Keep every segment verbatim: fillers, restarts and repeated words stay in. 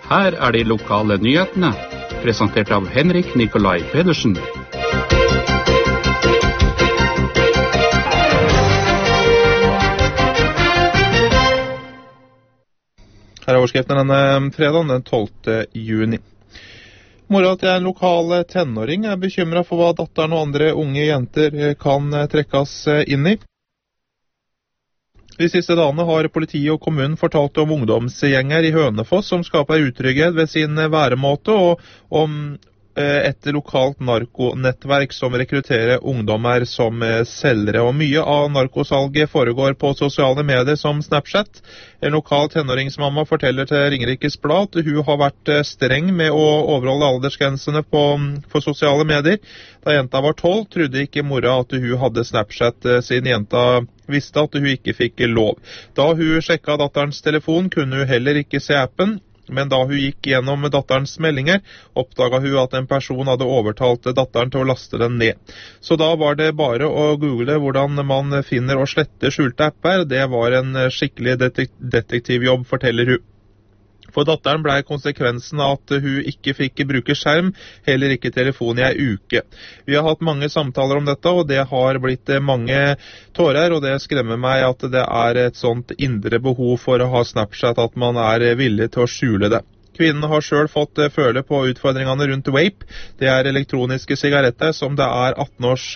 Her er de lokale nyhetene, presentert av Henrik Nikolai Pedersen. Her er overskriften denne fredagen, den tolvte juni. Mora til en lokal tenåring er bekymret for hva datteren og andre unge jenter kan trekkes inn i. De siste dagene har politiet og kommunen fortalt om ungdomsgjenger i Hønefoss som skaper utrygghet ved sin væremåte, og om et lokalt narkonettverk som rekrutterer ungdommer som selgere. Og mye av narkosalget foregår på sosiale medier som Snapchat. En lokal tenåringsmamma forteller til Ringerikes Blad at hun har vært streng med å overholde aldersgrensene på, for sosiale medier. Da jenta var tolv, trodde ikke mora at hun hadde Snapchat, siden jenta visste at hun ikke fikk lov. Da hun sjekket datterens telefon, kunne hun heller ikke se appen. Men da hun gikk gjennom datterens meldinger, oppdaget hun at en person hadde overtalt datteren til å laste den ned. Så da var det bare å google hvordan man finner og sletter skjulte apper. Det var en skikkelig detek- detektivjobb, forteller hun. For datteren ble konsekvensen av at hun ikke fikk bruke skjerm, heller ikke telefon i en uke. Vi har hatt mange samtaler om dette, og det har blitt mange tårer, og det skremmer meg at det er et sånt indre behov for å ha Snapchat, at man er villig til å skjule det. Kvinnen har selv fått føle på utfordringene rundt vape. Det er elektroniske sigaretter som det er atten års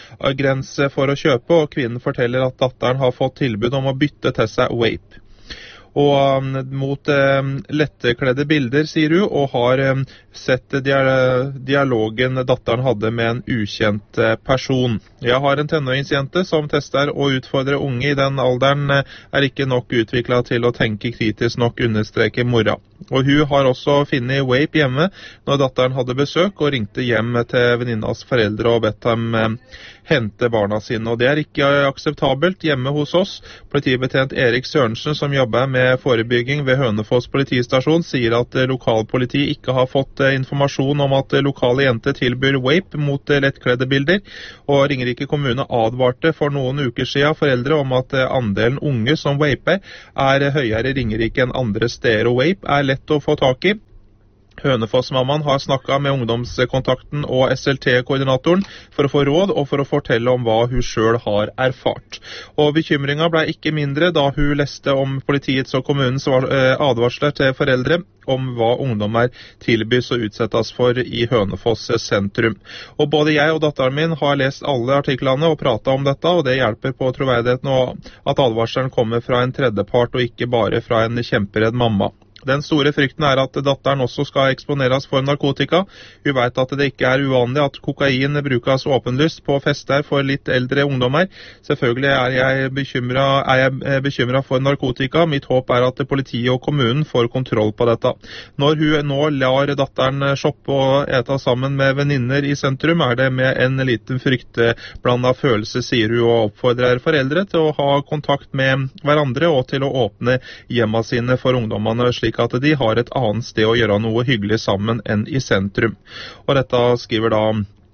grense for å kjøpe, og kvinnen forteller at datteren har fått tilbud om å bytte til seg vape. Og um, mot um, lettekledde bilder, sier hun, og har um, sett dia- dialogen datteren hadde med en ukjent uh, person. Jeg har en tenåringsjente som tester og utfordrer unge i den alderen, uh, er ikke nok utviklet til å tenke kritisk nok, understreker mora. Og hun har også funnet vape hjemme når datteren hadde besøk, og ringte hjem til venninnas foreldre og bedt dem um, hente barna sine. Og det er ikke akseptabelt hjemme hos oss. Politibetjent Erik Sørensen, som jobber med forebygging ved Hønefoss politistasjon, sier at lokalpoliti ikke har fått informasjon om at lokale jenter tilbyr vape mot lettkledde bilder, og Ringerike kommune advarte for noen uker siden foreldre om at andelen unge som vaper er høyere i Ringerike enn andre steder, og vape er lett å få tak i. Hønefoss-mammaen har snakket med ungdomskontakten og S L T-koordinatoren for å få råd og for å fortelle om hva hun selv har erfart. Og bekymringen ble ikke mindre da hun leste om politiets og kommunens advarsler til foreldre om hva ungdommer tilbys og utsettes for i Hønefoss sentrum. Og både jeg og datteren min har lest alle artiklene og pratet om dette, og det hjelper på troverdigheten og at advarselen kommer fra en tredjepart og ikke bare fra en kjemperedd mamma. Den store frykten er at datteren også skal eksponeres for narkotika. Hun vet at det ikke er uvanlig at kokain brukes åpenlyst på fester for litt eldre ungdommer. Selvfølgelig er jeg bekymret, er jeg bekymret for narkotika. Mitt håp er at politiet og kommunen får kontroll på dette. Når hun nå lar datteren shoppe og ete sammen med venninner i sentrum, er det med en liten fryktblandet følelse, sier hun, og oppfordrer foreldre til å ha kontakt med hverandre og til å åpne hjemmene sine for ungdommene, slik at de har et annet sted å gjøre noe hyggelig sammen enn i sentrum. Og dette skriver da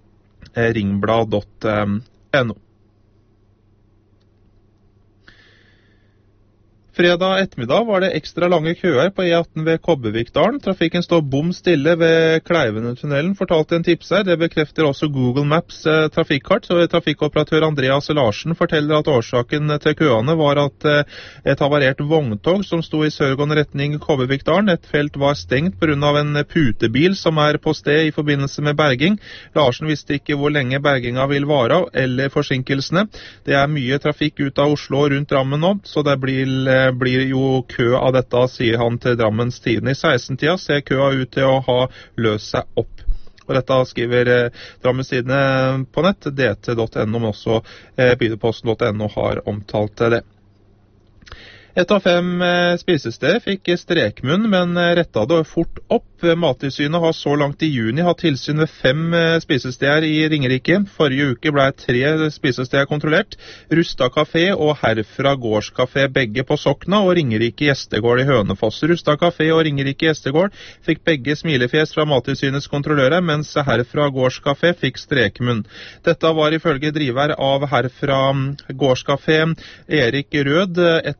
ringblad punktum no. Fredag ettermiddag var det ekstra lange køer på E atten ved Kobbervikdalen. Trafikken står bom stille ved Kleivenetunnelen, fortalte en tipser. Det bekrefter også Google Maps eh, trafikkart. Så trafikkoperatør Andreas Larsen forteller at årsaken til køene var at eh, et havarert vogntog som sto i sørgående retning Kobbervikdalen. Et felt var stengt på grunn av en putebil som er på sted i forbindelse med berging. Larsen visste ikke hvor lenge berginga vil vare, eller forsinkelsene. Det er mye trafikk ut av Oslo og rundt Drammen nå, så det blir blir jo kø av dette, sier han til Drammens Tidende. I seksten-tida ser køa ut til å ha løst seg opp. Og dette skriver eh, Drammens Tidende på nett, d t punktum no, men også eh, bydeposten punktum no har omtalt det. Et av fem eh, spisesteder fikk strekmunn, men eh, rettet det fort opp. Mattilsynet har så langt i juni hatt tilsyn ved fem eh, spisesteder i Ringerike. Forrige uke ble tre spisesteder kontrollert. Rustad Café og Herfra Gårdskafé, begge på Sokna, og Ringerike Gjestegård i Hønefoss. Rustad Café og Ringerike Gjestegård fikk begge smilefjes fra Mattilsynets kontrollører, mens Herfra Gårdskafé fikk strekmunn. Dette var ifølge driver av Herfra Gårdskafé, Erik Rød, etter første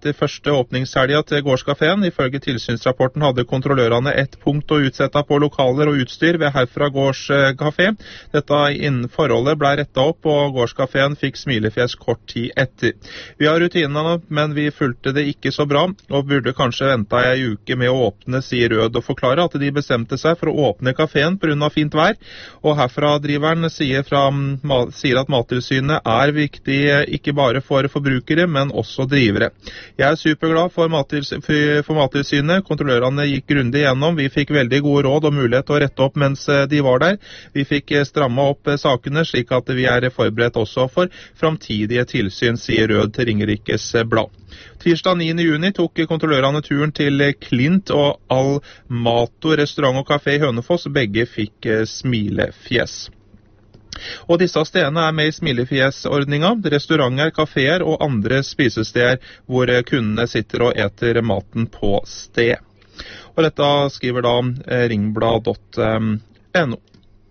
første åpningshelga til gårdskaféen. Ifølge tilsynsrapporten hadde kontrollørene ett punkt å utsette på lokaler og utstyr ved herfra gårdskafé. Dette innen forholdet ble rettet opp, og gårdskaféen fikk smilefjes kort tid etter. Vi har rutinene, men vi fulgte det ikke så bra, og burde kanskje vente ei uke med å åpne, sier Rød, og forklarer at de bestemte seg for å åpne kaféen på grunn av fint vær. Og herfra driveren sier, fra, sier at Mattilsynet er viktig ikke bare for forbrukere, men også drivere. Jeg er superglad for, Mattils, for Mattilsynet. Kontrollørene gikk grundig gjennom. Vi fikk veldig gode råd og mulighet til å rette opp mens de var der. Vi fikk stramme opp sakene, slik at vi er forberedt også for framtidige tilsyn, sier Rød til Ringerikes Blad. Tirsdag niende juni tok kontrollørene turen til Klint og Almato restaurant og kafé i Hønefoss. Begge fikk smilefjes. Og disse stedene er med i smilefjesordninga, restauranter, kaféer og andre spisesteder hvor kundene sitter og eter maten på sted. Og dette skriver da ringblad punktum no.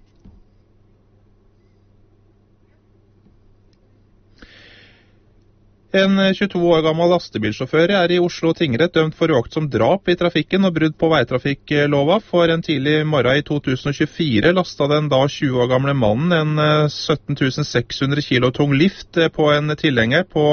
En tjueto år gammel lastebilsjåfør er i Oslo tingrett dømt for uaktsomt drap i trafikken og brudd på veitrafikklova. For en tidlig morgen i to tusen og tjuefire lastet den da tjue år gamle mannen en sytten tusen seks hundre kilo tung lift på en tilhenger på,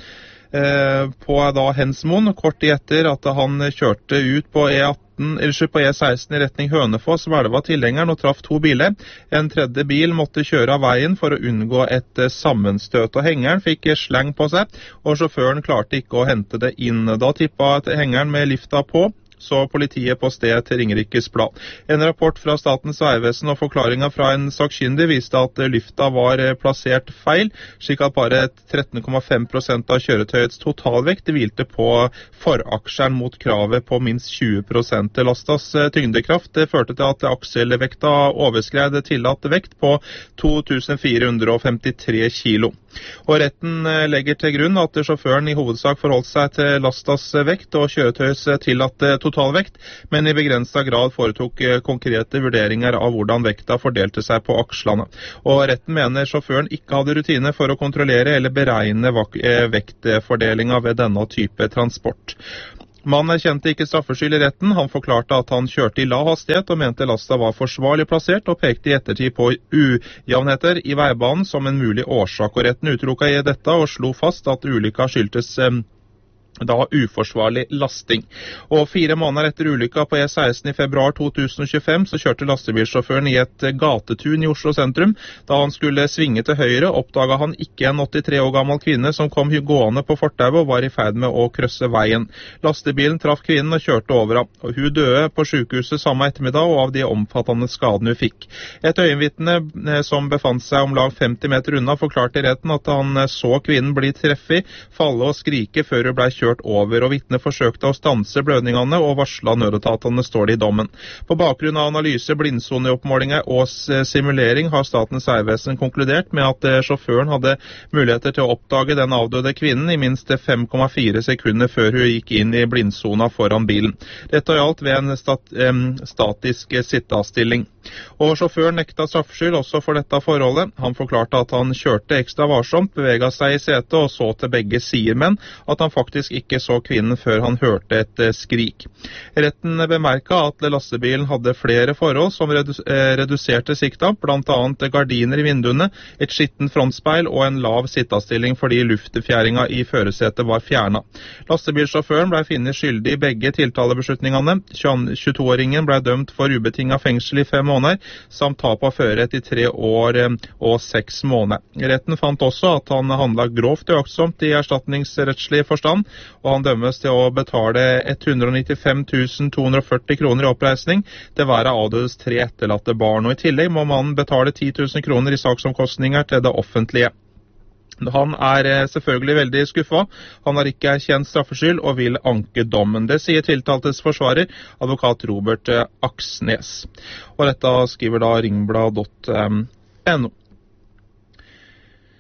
eh, på da Hensmoen, kort i etter at han kjørte ut på E atten. Eller på E seksten i retning Hønefoss, hvelva tilhengeren og traff to biler. En tredje bil måtte kjøre av veien for å unngå et sammenstøt, og hengeren fikk sleng på seg, og sjåføren klarte ikke å hente det inn. Da tippet hengeren med lifta på, så politiet på sted til Ringerikes Blad. En rapport fra Statens vegvesen og forklaringen fra en sakkyndig viste at lifta var plassert feil, slik at bare tretten komma fem prosent av kjøretøyets totalvekt hvilte på foraksjeren mot kravet på minst tjue prosent. Lastas tyngdekraft førte til at akselvekta overskred tillatt vekt på to tusen fire hundre femtitre kilo. Og retten legger til grunn at sjåføren i hovedsak forholdt seg til lastas vekt og kjøretøyets tillatte totalvekt, men i begrenset grad foretok konkrete vurderinger av hvordan vekta fordelte seg på akslene. Og retten mener sjåføren ikke hadde rutine for å kontrollere eller beregne vektfordelingen ved denne type transport. Mannen erkjente ikke straffskyld i retten. Han forklarte at han kjørte i lav hastighet og mente lasta var forsvarlig plassert, og pekte i ettertid på ujevnheter i veibanen som en mulig årsak. Og retten utelukket i dette og slo fast at ulykka skyldtes eh, da uforsvarlig lasting. Og fire måneder etter ulykka på E seksten i februar to tusen og tjuefem så kjørte lastebilsjåføren i et gatetun i Oslo sentrum. Da han skulle svinge til høyre, oppdaget han ikke en åttitre år gammel kvinne som kom gående på fortauet og var i ferd med å krysse veien. Lastebilen traff kvinnen og kjørte over ham. Og hun døde på sykehuset samme ettermiddag og av de omfattende skadene hun fikk. Et øyenvitne som befant seg om lag femti meter unna forklarte i retten at han så kvinnen bli treffet, falle og skrike før hun ble kjørt kjørt over, og vitnet forsøkte å stanse blødningene og varsla nødetatene, står det i dommen. På bakgrunn av analyse, blindsoneoppmålinger og simulering har Statens vegvesen konkludert med at sjåføren hadde muligheter til å oppdage den avdøde kvinnen i minst fem komma fire sekunder før hun gikk inn i blindsona foran bilen. Dette gjaldt ved en stat, eh, statisk sittestilling. Og sjåføren nekta straffskyld også for dette forholdet. Han forklarte at han kjørte ekstra varsomt, beveget seg i setet og så til begge sider, men at han faktisk ikke så kvinnen før han hørte et skrik. Retten bemerket at lastebilen hadde flere forhold som reduserte sikta, blant annet gardiner i vinduene, et skitten frontspeil og en lav sittestilling fordi luftfjæringa i førersetet var fjernet. Lastebilsjåføren ble funnet skyldig i begge tiltalebeslutningene. tjueto-åringen ble dømt for ubetinget fengsel i fem måneder, samt tap av førerrett i tre år og seks måneder. Retten fant også at han handlet grovt uaktsomt i erstatningsrettslig forstand, og han dømmes til å betale ett hundre nittifem tusen to hundre førti kroner i oppreisning til hver av avdødes tre etterlatte barn, og i tillegg må mannen betale ti tusen kroner i saksomkostninger til det offentlige. Han er selvfølgelig veldig skuffet. Han har ikke erkjent straffskyld og vil anke dommen. Det sier tiltaltes forsvarer, advokat Robert Aksnes. Og dette skriver da ringblad punktum no.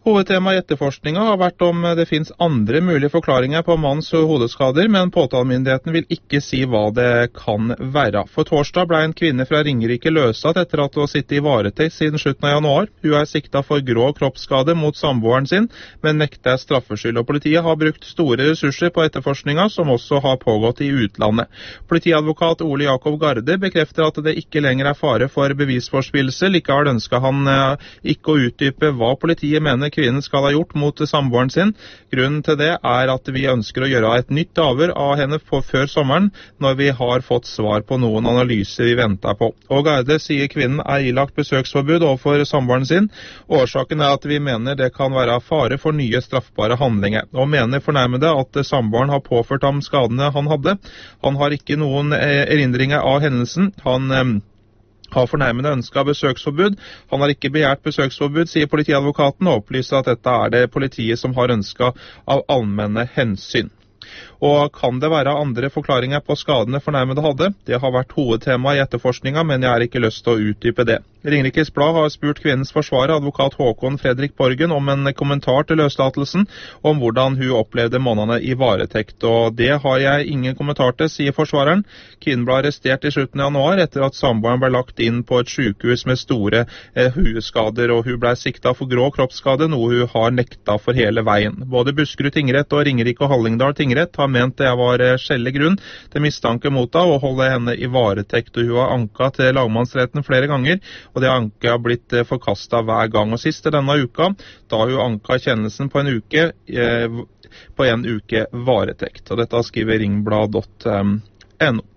Hovedtema i etterforskningen har vært om det finnes andre mulige forklaringer på mannens hodeskader, men påtalemyndigheten vil ikke si hva det kan være. For torsdag ble en kvinne fra Ringerike løslatt etter at hun har sittet i varetekt siden slutten av januar. Hun er siktet for grov kroppsskade mot samboeren sin, men nekter straffskyld, og politiet har brukt store ressurser på etterforskningen, som også har pågått i utlandet. Politiadvokat Ole Jakob Garde bekrefter at det ikke lenger er fare for bevisforspillelse. Likevel ønsker han ikke å utdype hva politiet mener kvinnen skal ha gjort mot samboeren sin. Grunnen til det er at vi ønsker å gjøre et nytt avhør av henne på før sommeren, når vi har fått svar på noen analyser vi venter på. Og Garde sier kvinnen er ilagt besøksforbud overfor samboeren sin. Årsaken er at vi mener det kan være fare for nye straffbare handlinger, og mener fornærmede at samboeren har påført ham skadene han hadde. Han har ikke noen erindringer av hendelsen. Han har fornærmede ønsket besøksforbud. Han har ikke begjært besøksforbud, sier politiadvokaten, og opplyser at dette er det politiet som har ønsket av allmenne hensyn. Og kan det være andre forklaringer på skadene fornærmede hadde? Det har vært hovedtema i etterforskningen, men jeg har ikke lyst til å utdype det. Ringerikes Blad har spurt kvinnens forsvarer, advokat Håkon Fredrik Borgen, om en kommentar til løslatelsen, om hvordan hun opplevde månedene i varetekt. Og det har jeg ingen kommentar til, sier forsvareren. Kvinnen ble arrestert i slutten av januar etter at samboeren ble lagt inn på et sykehus med store eh, hueskader, og hun ble siktet for grå kroppsskade, noe hun har nekta for hele veien. Både Buskerud tingrett og Ringerike og Hallingdal tingrett har ment det var skjellig grunn til mistanke mot henne og holde henne i varetekt, og hun har anket til lagmannsretten flere ganger, og det anket har blitt forkastet hver gang. Og sist denne uka, da hun anket kjennelsen på en uke, eh, på en uke varetekt. Og dette skriver ringblad punktum no.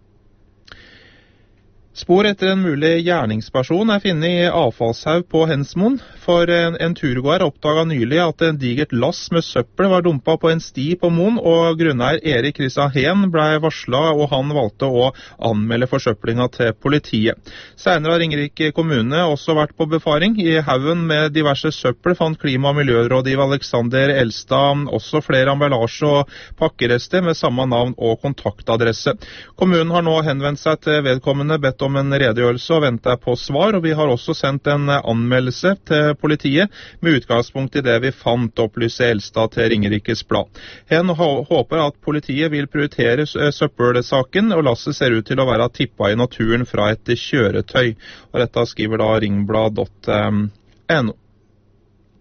Spor etter en mulig gjerningsperson er funnet i avfallshaug på Hensmoen. For en, en turgåer oppdaget nylig at en digert lass med søppel var dumpet på en sti på Moen, og grunneier Erik Kristian Heen ble varslet, og han valgte å anmelde forsøplingen til politiet. Senere har Ringerike kommune også vært på befaring. I haugen med diverse søppel fant klima- og miljørådgiver Alexander Elstad også flere emballasje og pakkerester med samme navn og kontaktadresse. Kommunen har nå henvendt seg til vedkommende, bedt om en redegjørelse og venter på svar, og vi har også sendt en anmeldelse til politiet med utgangspunkt i det vi fant, opplyser Elstad til Ringerikes Blad. Hen håper at politiet vil prioritere søppelsaken, og lasset ser ut til å være tippet i naturen fra et kjøretøy. Og dette skriver da ringblad punktum no.